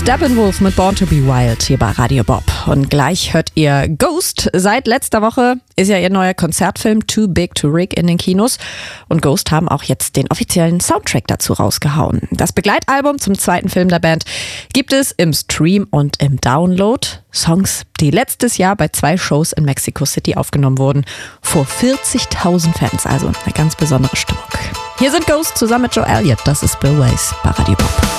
Steppenwolf mit Born to be Wild hier bei Radio Bob. Und gleich hört ihr Ghost. Seit letzter Woche ist ja ihr neuer Konzertfilm Too Big to Rig in den Kinos. Und Ghost haben auch jetzt den offiziellen Soundtrack dazu rausgehauen. Das Begleitalbum zum zweiten Film der Band gibt es im Stream und im Download. Songs, die letztes Jahr bei 2 Shows in Mexico City aufgenommen wurden. Vor 40.000 Fans, also eine ganz besondere Stimmung. Hier sind Ghost zusammen mit Joe Elliott. Das ist Bill Weiss bei Radio Bob.